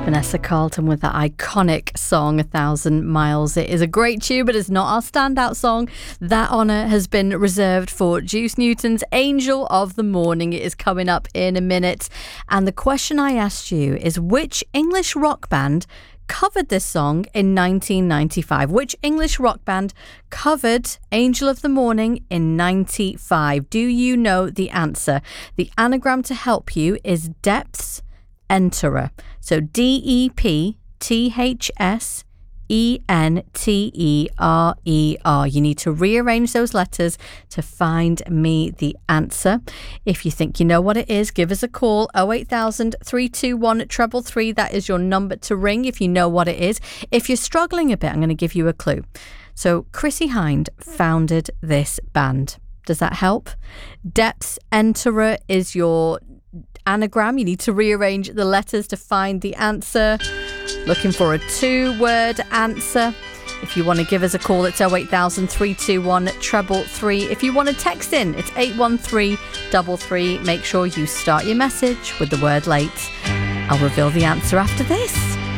Vanessa Carlton with that iconic song, 1,000 Miles. It is a great tune, but it's not our standout song. That honour has been reserved for Juice Newton's Angel of the Morning. It is coming up in a minute. And the question I asked you is, which English rock band covered this song in 1995? Which English rock band covered Angel of the Morning in 95? Do you know the answer? The anagram to help you is Depths Enterer. So DEPTHSENTERER. You need to rearrange those letters to find me the answer. If you think you know what it is, give us a call. 08000 321 333. That is your number to ring if you know what it is. If you're struggling a bit, I'm going to give you a clue. So Chrissie Hynde founded this band. Does that help? Depths Enterer is your anagram. You need to rearrange the letters to find the answer. Looking for a 2-word answer. If you want to give us a call, it's 08000 321 333. If you want to text in, it's 81333. Make sure you start your message with the word late. I'll reveal the answer after this.